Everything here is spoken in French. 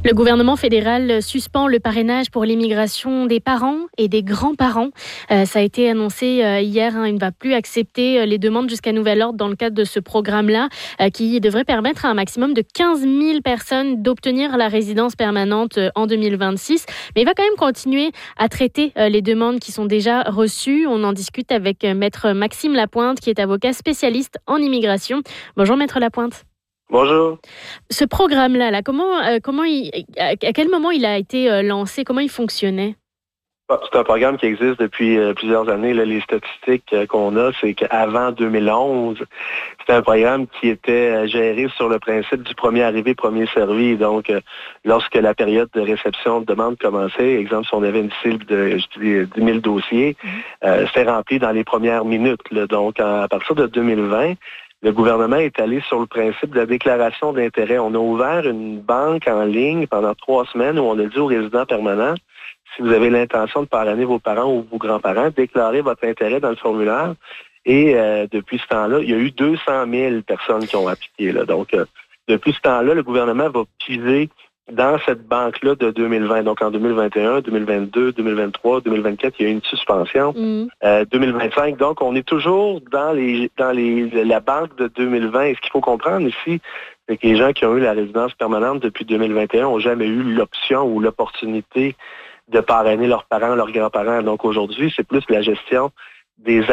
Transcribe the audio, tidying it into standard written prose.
Le gouvernement fédéral suspend le parrainage pour l'immigration des parents et des grands-parents. Ça a été annoncé hier. Il ne va plus accepter les demandes jusqu'à nouvel ordre dans le cadre de ce programme-là qui devrait permettre à un maximum de 15 000 personnes d'obtenir la résidence permanente en 2026. Mais il va quand même continuer à traiter les demandes qui sont déjà reçues. On en discute avec Maître Maxime Lapointe qui est avocat spécialiste en immigration. Bonjour Maître Lapointe. Bonjour. Ce programme-là, à quel moment il a été lancé? Comment il fonctionnait? C'est un programme qui existe depuis plusieurs années. Là, les statistiques qu'on a, c'est qu'avant 2011, c'était un programme qui était géré sur le principe du premier arrivé, premier servi. Donc, lorsque la période de réception de demande commençait, exemple, si on avait une cible de 10 000 dossiers, c'était rempli dans les premières minutes. Là. Donc, à partir de 2020, le gouvernement est allé sur le principe de la déclaration d'intérêt. On a ouvert une banque en ligne pendant 3 semaines où on a dit aux résidents permanents, si vous avez l'intention de parrainer vos parents ou vos grands-parents, déclarez votre intérêt dans le formulaire. Et depuis ce temps-là, il y a eu 200 000 personnes qui ont appliqué. Là. Donc, depuis ce temps-là, le gouvernement va puiser dans cette banque-là de 2020. Donc, en 2021, 2022, 2023, 2024, il y a eu une suspension. 2025, donc, on est toujours dans la banque de 2020. Et ce qu'il faut comprendre ici, c'est que les gens qui ont eu la résidence permanente depuis 2021 n'ont jamais eu l'option ou l'opportunité de parrainer leurs parents, leurs grands-parents. Donc, aujourd'hui, c'est plus la gestion des